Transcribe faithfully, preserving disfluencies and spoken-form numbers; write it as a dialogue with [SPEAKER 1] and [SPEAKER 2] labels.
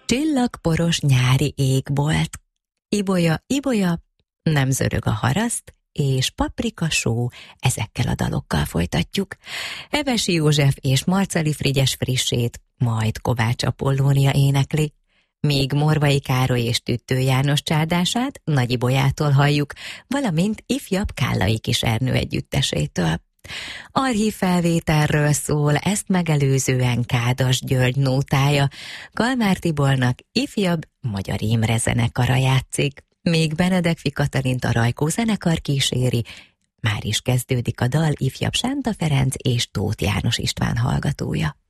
[SPEAKER 1] Csillagporos nyári égbolt, ibolya, ibolya, nem zörög a haraszt, és paprika só, ezekkel a dalokkal folytatjuk. Hevesi József és Marcali Frigyes frissét, majd Kovács Apollónia énekli. Míg Morvai Károly és Tüttő János csárdását Nagy Ibolyától halljuk, valamint ifjabb Kállai Kis Ernő együttesétől. Archív felvételről szól, ezt megelőzően Kádas György nótája, Kalmár Tibornak ifjabb Magyar Imre zenekara játszik, még Benedek Katalint a Rajkó zenekar kíséri, már is kezdődik a dal ifjabb Sánta Ferenc és Tóth János István hallgatója.